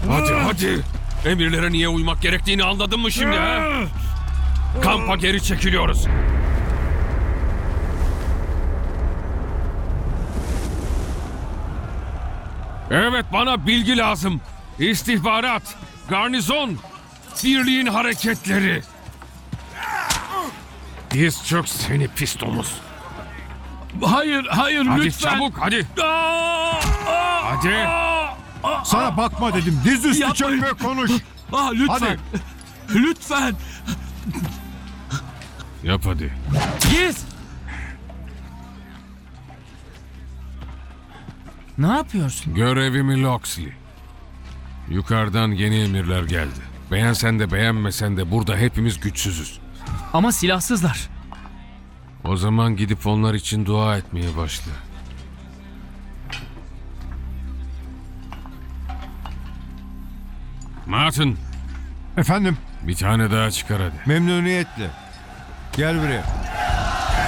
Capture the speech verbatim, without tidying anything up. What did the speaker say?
Hadi hadi. Emirlere niye uymak gerektiğini anladın mı şimdi ha? Kampa geri çekiliyoruz. Evet, bana bilgi lazım. İstihbarat, garnizon, birliğin hareketleri. Diz çök seni pis domuz. Hayır, hayır Hadi lütfen. çabuk hadi. Aa, aa, Hadi. aa, aa, Sana bakma dedim. Diz üstü Yapmayın. çök ve konuş. aa, lütfen. Hadi. Lütfen. Yap hadi. Giz. Ne yapıyorsun? Görevimi Loxley. Yukarıdan yeni emirler geldi. Beğensen de beğenmesen de burada hepimiz güçsüzüz. Ama silahsızlar. O zaman gidip onlar için dua etmeye başla. Martin, Efendim, bir tane daha çıkar hadi. memnuniyetle. Gel buraya.